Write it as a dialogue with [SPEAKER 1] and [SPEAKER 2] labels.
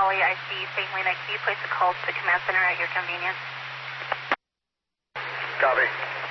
[SPEAKER 1] Holly, I see St. Helena. Can you place a call to the command center at your convenience?
[SPEAKER 2] Copy.